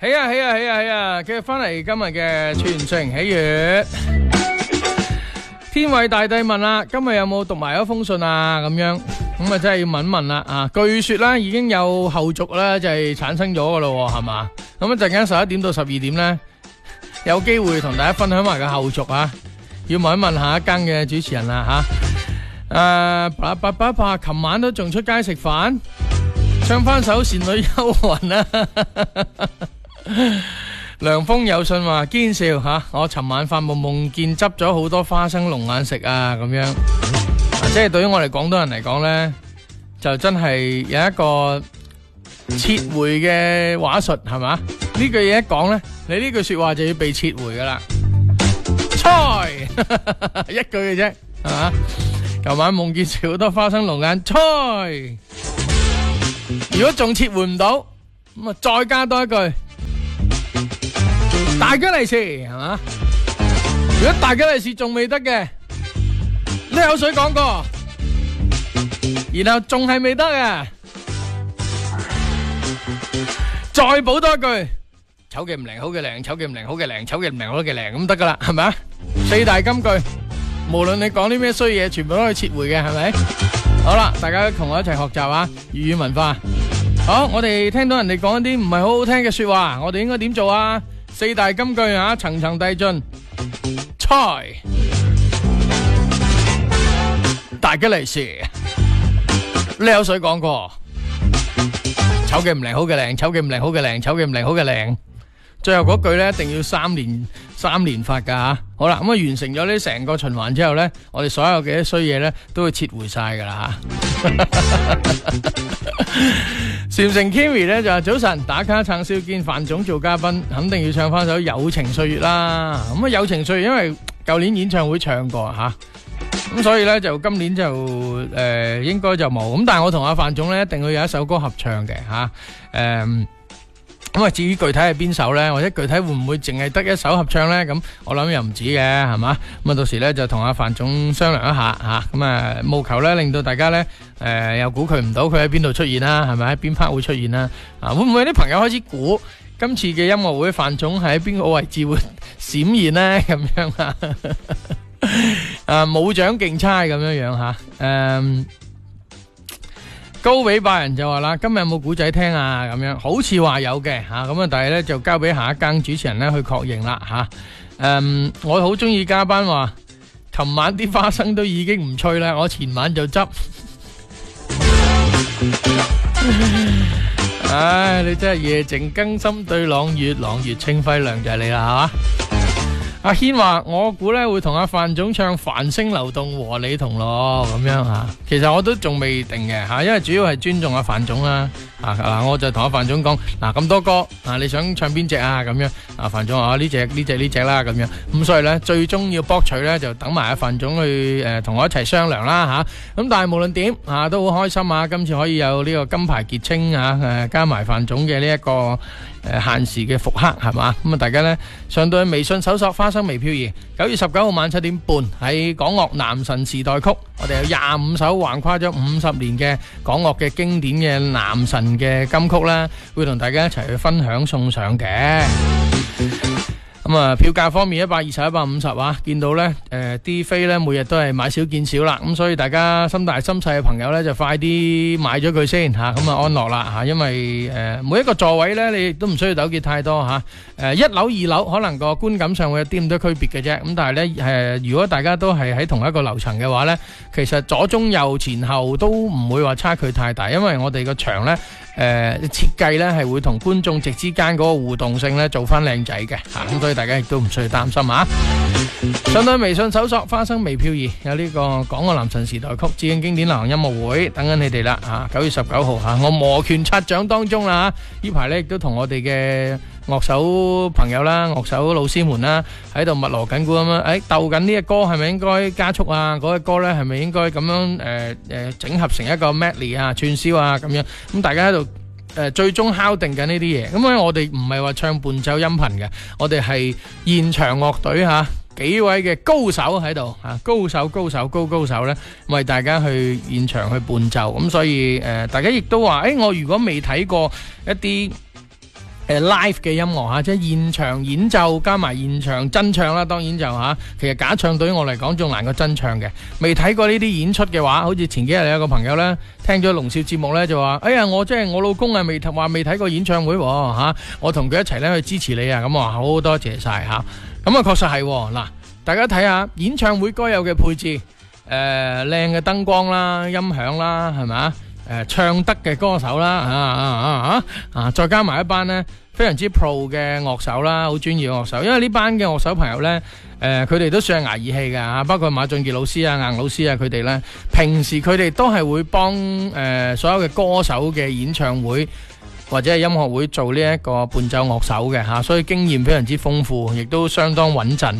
起啊！繼續翻嚟今日嘅全城喜悅。天偉大帝問啦，今日有冇讀埋一封信啊？咁樣咁啊，真係要問一問啦啊！據說啦，已經有後續啦，就係產生咗噶咯，係嘛？咁一陣間11點到12點咧，有機會同大家分享埋個後續啊！要問一問下一間嘅主持人啦吓。琴晚都仲出街食飯，唱翻首《倩女幽魂》啦。涼風有信話堅笑吓，我尋晚發夢見執咗好多花生龍眼食啊，咁樣，即係對於我哋廣東人嚟講呢，就真係有一個撤回嘅話術，係嘛？呢句嘢一講呢，你呢句說話就要被撤回噶啦，菜一句嘅啫，係嘛？琴晚夢見食好多花生龍眼菜，如果仲撤回唔到，咁啊再加多一句。大吉利是係嘛？如果大吉利是仲未得嘅，你有水講過，然後仲係未得嘅，再補多一句，醜嘅唔靈，好嘅靈，醜嘅唔靈，好嘅靈，醜嘅唔靈，好嘅靈，咁得噶啦，係咪啊？四大金句，無論你講啲咩衰嘢，全部都可以撤回嘅，係咪？好啦，大家同我一齊學習啊，粵語文化。好，我哋聽到人哋講一啲唔係好好聽嘅說話，我哋應該點做啊？四大金句啊，層層遞進。菜，大吉利是，你有水講過，醜嘅唔靈，好嘅靈，醜嘅唔靈，好嘅靈，醜嘅唔靈，好嘅靈。最後嗰句咧，一定要三連發噶吓。好啦，咁啊完成咗呢成個循環之後咧，我哋所有嘅衰嘢咧都會撤回晒噶啦吓。禪城 Kimi 咧就話早晨打卡撐燒見范總做嘉賓，肯定要唱翻首《友情歲月》啦。咁啊《友情歲月》因為舊年演唱會唱過吓，咁所以咧就今年就應該就冇。咁但係我同阿范總咧一定會有一首歌合唱嘅吓，咁啊，至於具體係邊首呢？或者具體會唔會淨係得一首合唱呢？咁我諗又唔止嘅，係嘛？咁啊，到時呢，就同阿范總商量一下吓，咁啊，務求呢令到大家呢又估佢唔到佢喺邊度出現啦，係咪？喺邊 part 會出現啦？啊，會唔會有啲朋友開始估今次嘅音樂會范總喺邊個位置會閃現呢？咁樣啊？啊，武獎競猜咁樣樣吓，高比拜仁就話啦，今日有冇古仔聽啊？咁樣好似話有嘅吓，咁啊，但係咧就交俾下一間主持人咧去確認啦吓。我好中意加班話，琴晚啲花生都已經唔脆啦，我前晚就執。唉，你真係夜靜更深對朗月，朗月清輝亮就係你啦，係嘛？阿軒話我估咧會同阿范總唱繁星流動和你同樂咁樣吓，其實我都仲未定嘅吓，因為主要係尊重阿范總啦。嗱，我就同阿范總講，嗱咁多歌啊，你想唱邊隻啊？咁樣阿范總話呢隻啦咁樣，咁所以咧最終要博取咧就等埋阿范總去同我一齊商量啦吓。咁但係無論點都好開心啊！今次可以有呢個金牌傑青啊，加埋范總嘅呢一個限時嘅復刻係嘛？咁啊大家咧上到去微信搜索花生微飄移，9月19號晚7點半喺港樂男神時代曲，我哋有25首橫跨咗50年嘅港樂嘅經典嘅男神嘅金曲啦，會同大家一齊去分享送上嘅。咁啊，票價方面120、150啊，見到咧啲飛咧每日都係買少見少啦，咁所以大家心大心細嘅朋友咧就快啲買咗佢先吓，咁啊安樂啦吓，因為每一個座位咧你亦都唔需要糾結太多吓，一樓二樓可能個觀感上會有啲咁多區別嘅啫，咁但係咧如果大家都係喺同一個樓層嘅話咧，其實左中右前後都唔會話差距太大，因為我哋個場咧設計咧係會同觀眾席之間嗰個互動性咧做翻靚仔嘅吓，咁所以大家亦都唔需要擔心啊！上到微信搜索花生微飄移，有呢個港樂男神時代曲致敬經典流行音樂會，等緊你哋啦啊！9月19號吓，我摩拳擦掌當中啦，呢排咧亦都同我哋嘅樂手朋友啦、樂手老師們啦喺度密鑼緊鼓咁樣，鬥緊呢隻歌係咪應該加速啊？嗰隻歌咧係咪應該咁樣整合成一個 medley 啊、串燒啊咁樣？咁大家喺度最終敲定緊呢啲嘢。咁咧我哋唔係話唱伴奏音頻嘅，我哋係現場樂隊吓，幾位嘅高手喺度吓，高手咧為大家去現場去伴奏。咁所以大家亦都話，我如果未睇過一啲 live 嘅音樂吓，即係現場演奏加埋現場真唱啦。當然就吓，其實假唱對於我嚟講仲難過真唱嘅。未睇過呢啲演出嘅話，好似前幾日有個朋友呢，聽咗龍少節目呢，就話：哎呀，我老公啊未睇過演唱會吓，我同佢一齊呢去支持你啊！咁我話好多謝晒吓。咁啊確實係嗱，大家睇下演唱會該有嘅配置，靚嘅燈光啦、音響啦，係咪？唱得嘅歌手啦，再加埋一班呢非常之 pro 嘅樂手啦，好專業嘅樂手。因為呢班嘅樂手朋友呢，佢哋都算係捱義氣嘅吓，包括馬俊傑老師啊、硬老師啊，佢哋呢平時佢哋都係會幫所有嘅歌手嘅演唱會或者係音樂會做呢一個伴奏樂手嘅吓，所以經驗非常之豐富，亦都相當穩陣。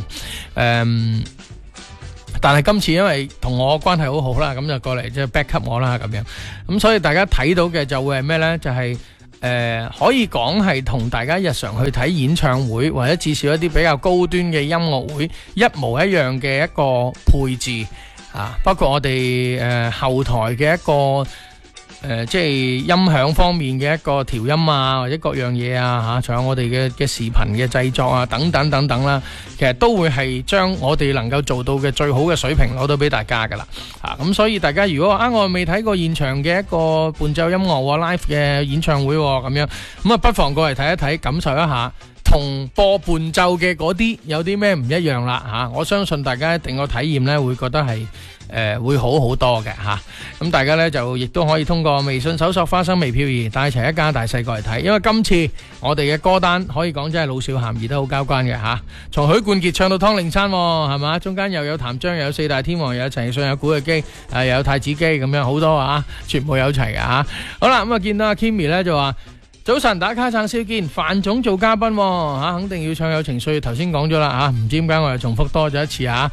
但係今次因為同我關係好好啦，咁就過嚟即係 back up 我啦咁樣，咁所以大家睇到嘅就會係咩呢？就係可以講係同大家日常去睇演唱會或者至少一啲比較高端嘅音樂會一模一樣嘅一個配置啊，包括我哋後台嘅一個即係音響方面嘅一個調音啊，或者各樣嘢啊吓，仲有我哋嘅視頻嘅製作啊，等等等等啦，其實都會係將我哋能夠做到嘅最好嘅水平攞到俾大家噶啦，咁所以大家如果我未睇過現場嘅一個伴奏音樂 live 嘅演唱會咁樣，咁啊不妨過嚟睇一睇，感受一下同播伴奏嘅嗰啲有啲咩唔一樣啦吓，我相信大家一定個體驗呢會覺得係會好好多嘅吓，咁大家呢就亦都可以通過微信搜索花生微漂兒帶齊一家大細過嚟睇，因為今次我哋嘅歌單可以講真係老少咸宜都好交關嘅吓，從許冠傑唱到湯令山係嘛，中間又有譚張又有四大天王又有陳奕迅有古巨基又有太子基咁樣好多啊，全部有齊嘅吓。好啦，咁啊見到阿 Kimmy 呢就話早晨打卡撐燒堅，范總做嘉賓吓，肯定要唱有情緒。頭先講咗啦吓，唔知點解我又重複多咗一次吓。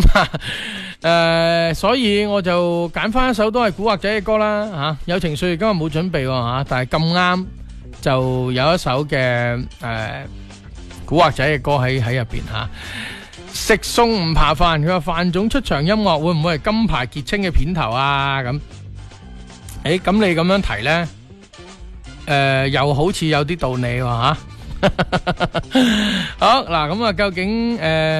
咁所以我就揀翻一首都係古惑仔嘅歌啦吓，有情緒今日冇準備吓，但係咁啱就有一首嘅古惑仔嘅歌喺入邊吓。食餸唔扒飯，佢話范總出場音樂會唔會係金牌傑青嘅片頭啊？咁咁你咁樣提呢？又好似有啲道理喎吓。好嗱，咁啊究竟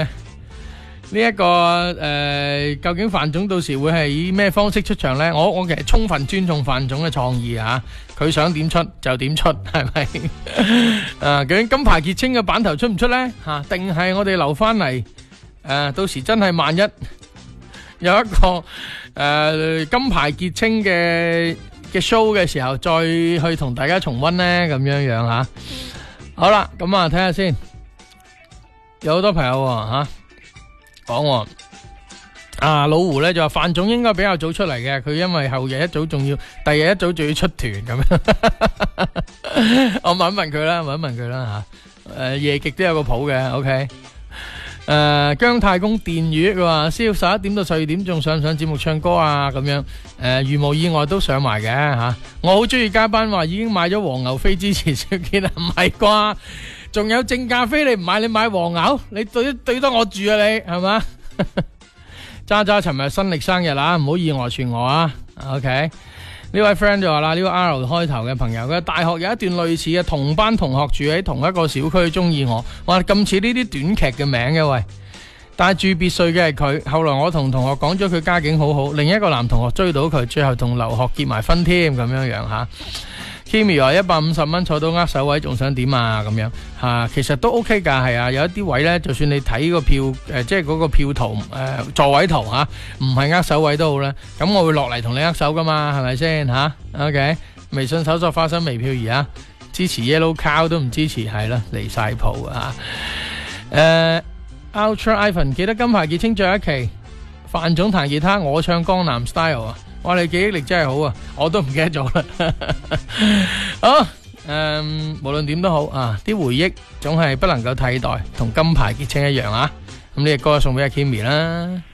究竟范總到時會係以咩方式出場呢？我其實充分尊重范總嘅創意吓，佢想點出就點出，係咪？究竟金牌傑青嘅版頭出唔出呢？吓，定係我哋留翻嚟？到時真係萬一有一個金牌傑青嘅 show 嘅時候，再去同大家重溫呢，咁樣樣吓。好啦，咁啊睇下先，有好多朋友吓講老胡呢就話范總應該比較早出嚟嘅，佢因為後日一早仲要，第日一早仲要出團咁樣。我問一問佢啦吓，夜極都有個譜嘅 ，OK。姜太公電魚佢話宵11點到12點仲上節目唱歌啊咁樣，如無意外都上埋嘅吓。我好中意加班話已經買咗黃牛飛支持小堅啊，唔係啩？仲有正價飛你唔買，你買黃牛？你對得我住啊你係嘛？渣渣尋日新曆生日啦，唔好意外傳我啊。OK， 呢位 friend 就話啦，呢個 R 開頭嘅朋友嘅大學有一段類似嘅同班同學住喺同一個小區，中意我，哇咁似呢啲短劇嘅名嘅喂。但係住別墅嘅係佢，後來我同同學講咗佢家境好好，另一個男同學追到佢，最後同留學結埋婚添咁樣樣吓。Kimi 話150蚊坐到握手位，仲想點啊？咁樣吓，其實都 OK 噶，係啊，有一啲位呢，就算你睇個票即係嗰個票圖座位圖吓，唔係握手位都好啦，咁我會落嚟同你握手噶嘛，係咪先吓 ？OK， 微信搜索花生微票兒啊，支持 Yellow Cow 都唔支持，係啦，離晒譜啊！Ultra Ivan 記得金牌傑青最後一期，范總彈吉他，我唱江南 Style 啊！哇，你記憶力真係好啊，我都唔記得咗啦。好，無論點都好啊，啲回憶總係不能夠替代，同金牌傑青一樣啊！咁呢個歌送俾阿 Kimmy 啦。